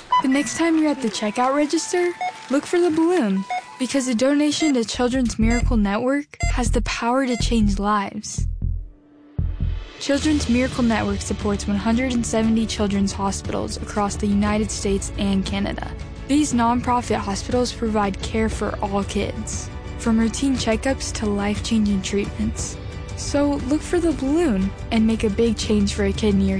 The next time you're at the checkout register, look for the balloon, because a donation to Children's Miracle Network has the power to change lives. Children's Miracle Network supports 170 children's hospitals across the United States and Canada. These nonprofit hospitals provide care for all kids, from routine checkups to life-changing treatments. So look for the balloon and make a big change for a kid near you.